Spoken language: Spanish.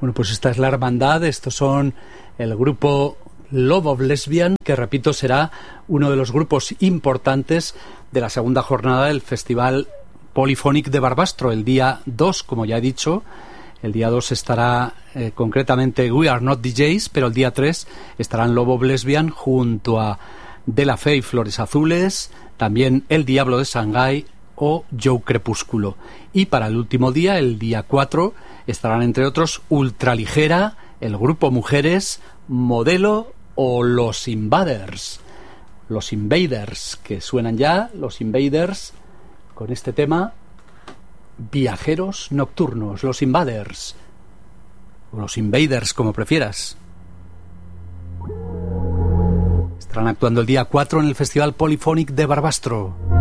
Bueno, pues esta es la hermandad, estos son el grupo Love of Lesbian, que repito será uno de los grupos importantes de la segunda jornada del Festival Polyphonic de Barbastro, el día 2, como ya he dicho. El día 2 estará concretamente We Are Not DJs, pero el día 3 estarán Love of Lesbian junto a De La Fe y Flores Azules, también El Diablo de Shanghái o Joe Crepúsculo. Y para el último día, el día 4, estarán entre otros Ultraligera, el grupo Mujeres, Modelo o Los Invaders. Los Invaders, que suenan ya, Los Invaders, con este tema Viajeros Nocturnos, Los Invaders, o Los Invaders, como prefieras. Estarán actuando el día 4 en el Festival Polyphonic de Barbastro.